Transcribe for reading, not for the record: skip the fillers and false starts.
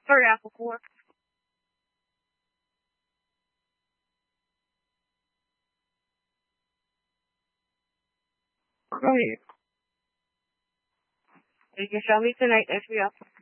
Sorry, Apple Core. Right. You can show me tonight if you have.